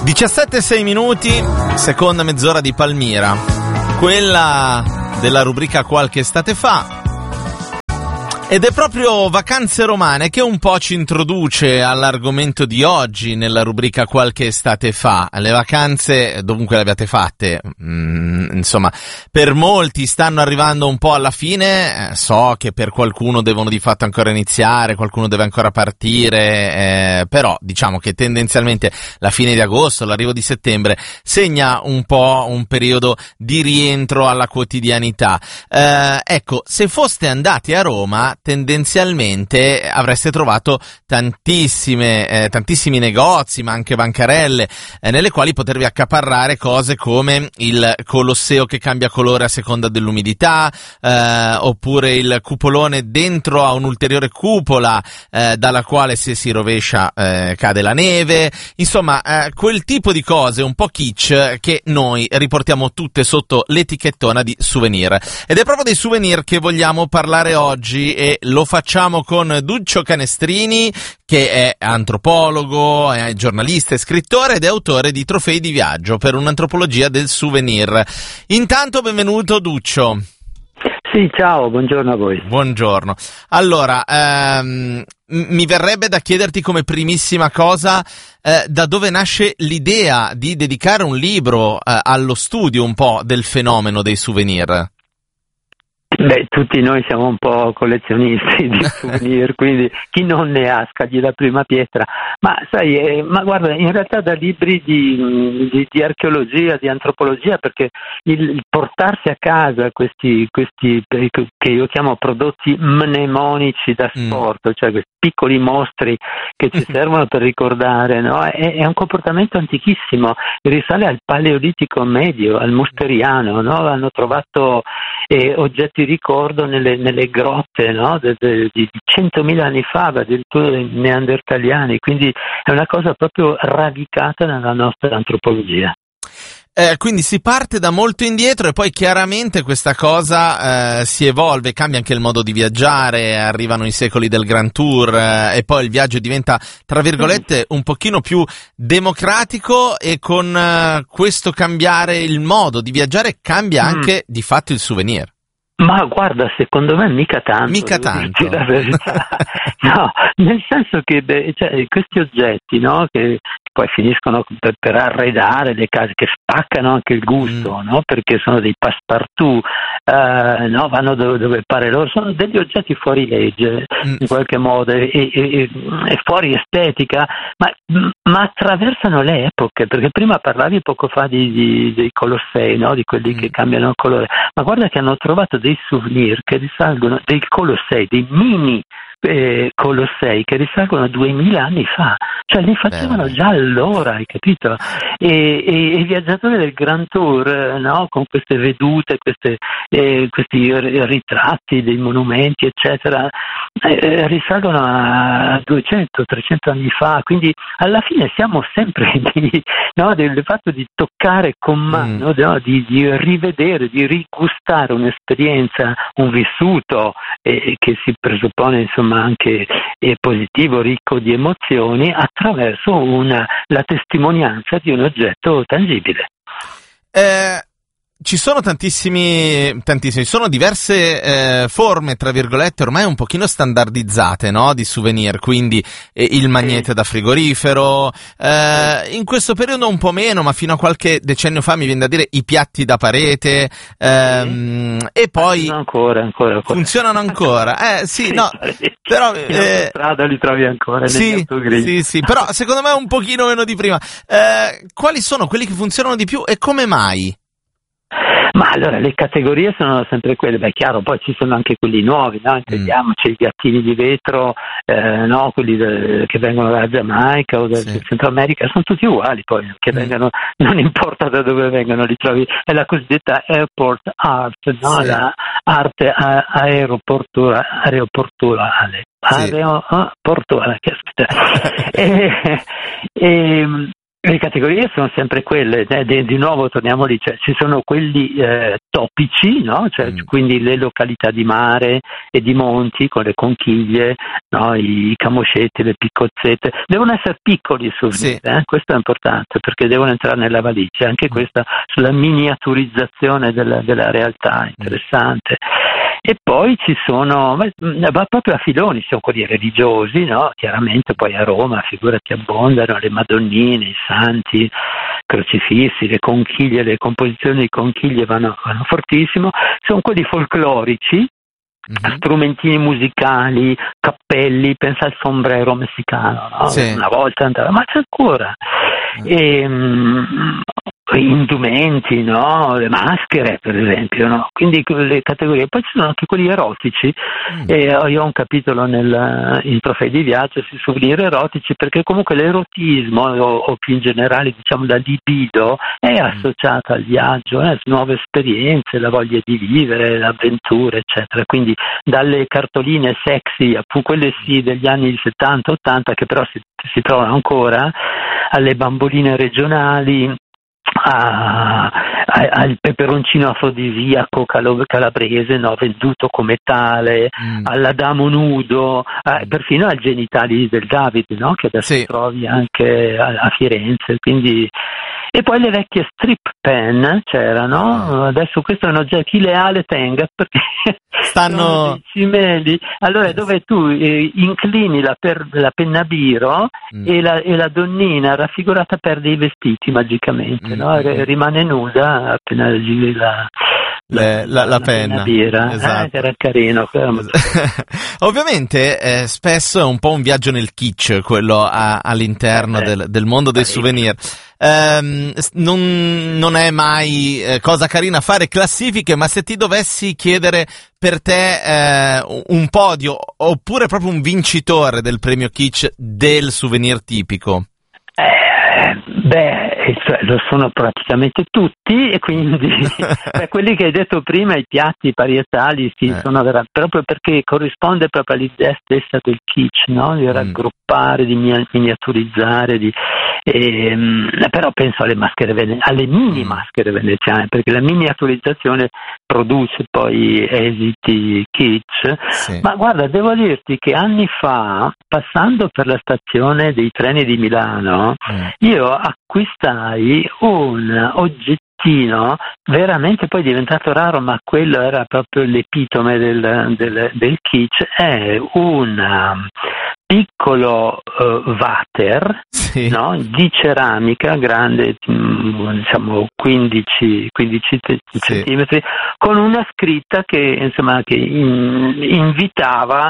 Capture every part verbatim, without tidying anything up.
diciassette e sei minuti, seconda mezz'ora di Palmira, quella della rubrica Qualche estate fa. Ed è proprio Vacanze Romane che un po' ci introduce all'argomento di oggi nella rubrica Qualche estate fa. Le vacanze, dovunque le abbiate fatte, mm, insomma, per molti stanno arrivando un po' alla fine. Eh, so che per qualcuno devono di fatto ancora iniziare, qualcuno deve ancora partire, eh, però diciamo che tendenzialmente la fine di agosto, l'arrivo di settembre segna un po' un periodo di rientro alla quotidianità. Eh, ecco, se foste andati a Roma, tendenzialmente avreste trovato tantissime, eh, tantissimi negozi, ma anche bancarelle, eh, nelle quali potervi accaparrare cose come il Colosseo che cambia colore a seconda dell'umidità, eh, oppure il cupolone dentro a un'ulteriore cupola, eh, dalla quale se si rovescia eh, cade la neve. Insomma, eh, quel tipo di cose un po' kitsch che noi riportiamo tutte sotto l'etichettona di souvenir. Ed è proprio dei souvenir che vogliamo parlare oggi, e lo facciamo con Duccio Canestrini, che è antropologo, è giornalista, è scrittore ed è autore di Trofei di viaggio per un'antropologia del souvenir. Intanto benvenuto Duccio. Sì, ciao, buongiorno a voi. Buongiorno. Allora, ehm, mi verrebbe da chiederti come primissima cosa eh, da dove nasce l'idea di dedicare un libro eh, allo studio un po' del fenomeno dei souvenir. Beh, tutti noi siamo un po' collezionisti di souvenir, quindi chi non ne ha scagli la prima pietra. Ma sai, eh, ma guarda, in realtà da libri di, di, di archeologia, di antropologia, perché il, il portarsi a casa questi, questi che io chiamo prodotti mnemonici da sport, mm. cioè questi piccoli mostri che ci servono per ricordare, no? È, è un comportamento antichissimo, risale al Paleolitico medio, al Musteriano, no? Hanno trovato eh, oggetti ricordo nelle, nelle grotte, no? de, de, di centomila anni fa, addirittura dei neandertaliani, quindi è una cosa proprio radicata nella nostra antropologia. Eh, quindi si parte da molto indietro e poi chiaramente questa cosa eh, si evolve, cambia anche il modo di viaggiare, arrivano i secoli del Grand Tour eh, e poi il viaggio diventa, tra virgolette, un pochino più democratico, e con eh, questo cambiare il modo di viaggiare cambia anche mm. di fatto il souvenir. Ma guarda, secodo me mica tanto. Mica tanto. La verità. No, nel senso che beh, cioè, questi oggetti, no, che poi finiscono per, per arredare le case, che spaccano anche il gusto, mm. no, perché sono dei passepartout, eh, no, vanno dove, dove pare loro, sono degli oggetti fuori legge, mm. in qualche modo, e, e, e, e fuori estetica, ma, ma attraversano le epoche, perché prima parlavi poco fa di, di, dei Colossei, no, di quelli mm. che cambiano il colore, ma guarda che hanno trovato dei souvenir che risalgono, dei Colossei, dei mini eh, Colossei che risalgono a duemila anni fa, cioè li facevano Beh, già allora, hai capito? E, e, e i viaggiatori del Grand Tour, no, con queste vedute, queste, eh, questi ritratti dei monumenti, eccetera, eh, risalgono a duecento trecento anni fa, quindi alla fine siamo sempre lì, no, del fatto di toccare con mano, mm. no, di, di rivedere, di rigustare un'esperienza, un vissuto eh, che si presuppone insomma anche eh, positivo, ricco di emozioni, attraverso una, la testimonianza di un oggetto tangibile. Eh, ci sono tantissimi, tantissimi, ci sono diverse eh, forme, tra virgolette, ormai un pochino standardizzate, no, di souvenir, quindi eh, il magnete da frigorifero, eh, in questo periodo un po' meno, ma fino a qualche decennio fa mi viene da dire i piatti da parete, ehm, sì. e poi ancora, ancora, ancora. funzionano ancora, eh sì, no, però eh, strada li trovi ancora, sì, sì, sì, però secondo me un pochino meno di prima. Eh, quali sono quelli che funzionano di più e come mai? Ma allora le categorie sono sempre quelle, beh chiaro, poi ci sono anche quelli nuovi, no? Intendiamoci, mm. i gattini di vetro, eh, no? Quelli de, che vengono dalla Giamaica o dal sì. Centro America, sono tutti uguali poi, che mm. vengono, non importa da dove vengono, li trovi, è la cosiddetta airport art, no? Sì. La arte a, aeroportura, aeroportuale, sì. aeroportuale, che aspetta. e, e, Le categorie sono sempre quelle, eh, di, di nuovo torniamo lì, cioè ci sono quelli eh, topici, no? Cioè, mm. quindi le località di mare e di monti con le conchiglie, no? I, i camoscetti, le piccozzette, devono essere piccoli su sì. eh? Questo è importante perché devono entrare nella valigia, anche questa sulla miniaturizzazione della, della realtà, interessante. Mm. E poi ci sono, va proprio a filoni, sono quelli religiosi, no? Chiaramente poi a Roma, figurati, abbondano le madonnine, i santi, crocifissi, le conchiglie, le composizioni di conchiglie vanno, vanno fortissimo. Sono quelli folclorici, mm-hmm. strumentini musicali, cappelli, pensa al sombrero messicano, no? Sì. Una volta andava, ma c'è ancora. Mm. E, um, indumenti, no? Le maschere per esempio, no? Quindi le categorie, poi ci sono anche quelli erotici mm. e io ho un capitolo nel, in Trofei di Viaggio sui souvenir erotici perché comunque l'erotismo o, o più in generale diciamo la libido è associata al viaggio, eh, nuove esperienze, la voglia di vivere, l'avventura eccetera, quindi dalle cartoline sexy, quelle sì degli anni settanta ottanta che però si, si trovano ancora, alle bamboline regionali, a, a, al peperoncino afrodisiaco calabrese, no, venduto come tale, mm. all'Adamo nudo, a, perfino ai genitali del Davide, no, che adesso sì. trovi anche a, a Firenze, quindi. E poi le vecchie strip pen c'erano, adesso questo è un oggetto, chi le ha le tenga perché stanno cimeli. Allora dove tu eh, inclini la, per, la penna biro mm. e, la, e la donnina raffigurata perde i vestiti magicamente, mm. no? R- rimane nuda appena giri la... Le, la, la penna, birra. Esatto. Ah, era carino. Ovviamente eh, spesso è un po' un viaggio nel kitsch quello a, all'interno eh, del, del mondo dei souvenir. Um, non, non è mai eh, cosa carina fare classifiche, ma se ti dovessi chiedere per te eh, un podio oppure proprio un vincitore del premio kitsch del souvenir tipico. Eh, beh, lo sono praticamente tutti e quindi beh, quelli che hai detto prima, i piatti parietali, sì, eh. sono vera- proprio perché corrisponde proprio all'idea stessa del kitsch, no? Di raggruppare, mm. di miniaturizzare, di, ehm, però penso alle maschere vene- alle mini mm. maschere veneziane, perché la miniaturizzazione produce poi esiti kitsch, sì. Ma guarda, devo dirti che anni fa, passando per la stazione dei treni di Milano, mm. io acquistai un oggettino veramente poi diventato raro, ma quello era proprio l'epitome del, del, del kitsch, è un piccolo uh, water, sì. no? di ceramica grande, diciamo quindici, quindici sì. centimetri, con una scritta che insomma che in, invitava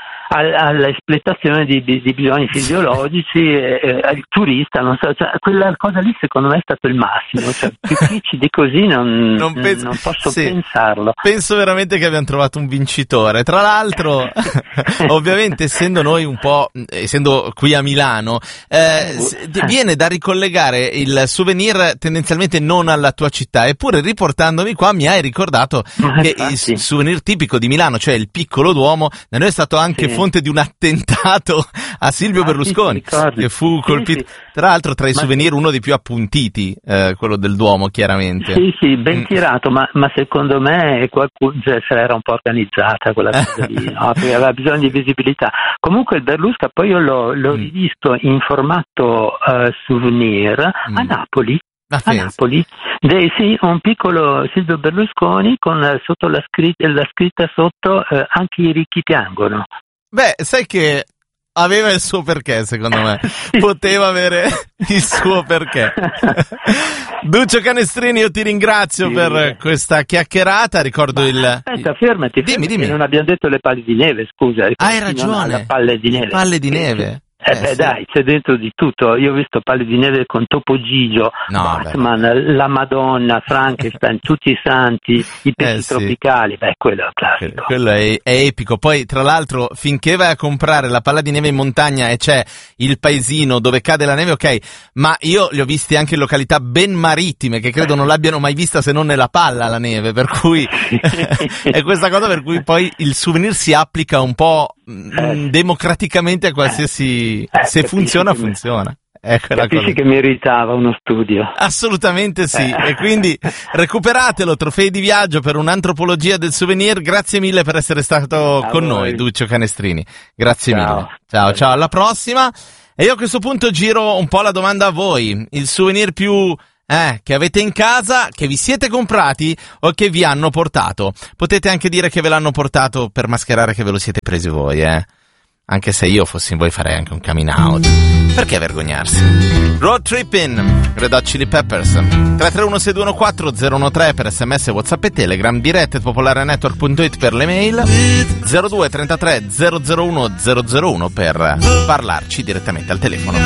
all'espletazione di, di, di bisogni fisiologici e, e al turista, non so, cioè, quella cosa lì secondo me è stato il massimo, cioè, più kitsch di così non, non, penso, non posso sì, pensarlo. Penso veramente che abbiamo trovato un vincitore. Tra l'altro, ovviamente essendo noi un po', essendo qui a Milano, eh, viene da ricollegare il souvenir tendenzialmente non alla tua città, eppure riportandomi qua mi hai ricordato che il souvenir tipico di Milano, cioè il piccolo Duomo, da noi è stato anche sì. fonte di un attentato a Silvio ah, Berlusconi, sì, che fu colpito, sì, sì. tra l'altro tra i ma souvenir uno dei più appuntiti, eh, quello del Duomo chiaramente. Sì, sì, ben tirato, mm. ma, ma secondo me qualcuno cioè, se era un po' organizzata quella cosa lì, no? Perché aveva bisogno di visibilità. Comunque il Berlusca poi io l'ho, l'ho mm. rivisto in formato uh, souvenir mm. a Napoli. A Napoli, De, sì, un piccolo Silvio Berlusconi con eh, sotto la scritta, la scritta sotto eh, anche i ricchi piangono. Beh, sai che aveva il suo perché, secondo me. Poteva avere il suo perché. Duccio Canestrini, io ti ringrazio sì, per sì. questa chiacchierata. Ricordo Ma, il. Aspetta, fermati. Dimmi, dimmi. Non abbiamo detto le palle di neve, scusa. Ah, hai ragione. Le palle di neve. Le palle di neve. Eh, eh beh sì. dai, c'è dentro di tutto. Io ho visto Palle di neve con Topo Gigio, no, Batman, beh, la Madonna, Frankenstein, tutti i santi, i pesci eh, sì. tropicali. Beh, quello è un classico. Quello è, è epico. Poi, tra l'altro, finché vai a comprare la palla di neve in montagna e c'è il paesino dove cade la neve, ok, ma io li ho visti anche in località ben marittime che credo non l'abbiano mai vista se non nella palla la neve, per cui è questa cosa per cui poi il souvenir si applica un po' mh, democraticamente a qualsiasi. Se funziona, funziona. Ecco, capisci che meritava uno studio. Assolutamente sì, e quindi recuperatelo, Trofei di Viaggio per un'antropologia del souvenir. Grazie mille per essere stato A con voi. noi, Duccio Canestrini. Grazie Ciao. mille. Ciao, ciao, alla prossima. E io a questo punto giro un po' la domanda a voi. Il souvenir più eh, che avete in casa, che vi siete comprati o che vi hanno portato? Potete anche dire che ve l'hanno portato per mascherare che ve lo siete presi voi, eh. Anche se io fossi in voi farei anche un coming out. Perché vergognarsi? Road Trippin', Red Hot Chili Peppers. tre tre uno sei due uno quattro zero uno tre per sms, WhatsApp e Telegram. Dirette popolare network punto it per le mail. zero due trentatré zero zero uno zero zero uno per parlarci direttamente al telefono.